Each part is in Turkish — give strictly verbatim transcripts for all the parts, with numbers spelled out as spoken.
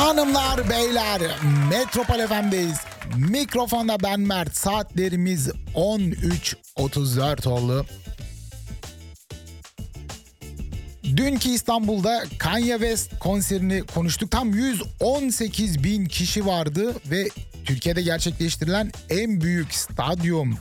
Hanımlar, beyler, Metropol F M'deyiz. Mikrofonda ben Mert. Saatlerimiz on üç otuz dört oldu. Dünkü İstanbul'da Kanye West konserini konuştuk. Tam yüz on sekiz bin kişi vardı ve Türkiye'de gerçekleştirilen en büyük stadyum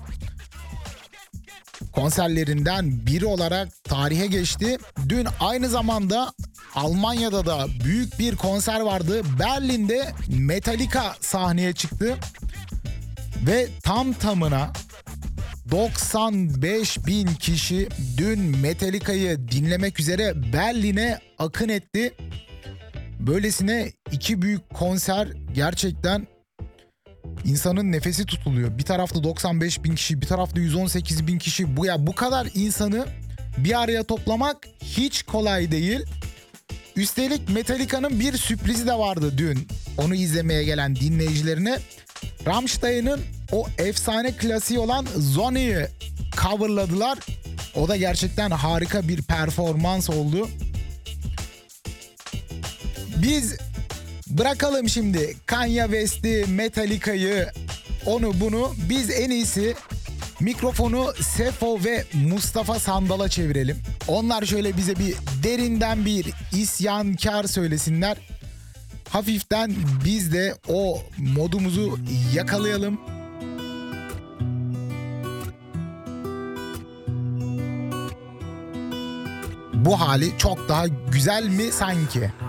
konserlerinden biri olarak tarihe geçti. Dün aynı zamanda Almanya'da da büyük bir konser vardı. Berlin'de Metallica sahneye çıktı ve tam tamına doksan beş bin kişi dün Metallica'yı dinlemek üzere Berlin'e akın etti. Böylesine iki büyük konser gerçekten insanın nefesi tutuluyor. Bir tarafta doksan beş bin kişi, bir tarafta yüz on sekiz bin kişi. Bu ya bu kadar insanı bir araya toplamak hiç kolay değil. Üstelik Metallica'nın bir sürprizi de vardı dün. Onu izlemeye gelen dinleyicilerine. Rammstein'ın o efsane klasiği olan Zonne'yi coverladılar. O da gerçekten harika bir performans oldu. Biz bırakalım şimdi Kanye West'i, Metallica'yı, onu bunu. Biz en iyisi mikrofonu Sefo ve Mustafa Sandal'a çevirelim. Onlar şöyle bize bir derinden bir isyankar söylesinler. Hafiften biz de o modumuzu yakalayalım. Bu hali çok daha güzel mi sanki?